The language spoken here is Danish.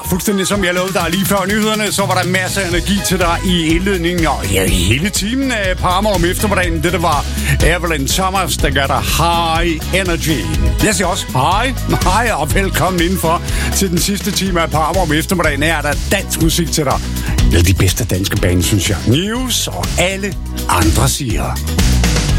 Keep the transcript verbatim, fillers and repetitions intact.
fuldstændig som jeg lovede dig lige før nyhederne, så var der masser af energi til dig i indledningen, og ja, hele timen af Paramore om eftermiddagen. Det der var Evelyn Thomas, der gør dig high energy. Jeg siger også hej, hej og velkommen indenfor til den sidste time af Paramore om eftermiddagen. Her er der dansk musik til dig. Det er de bedste danske band, synes jeg. News og alle andre siger.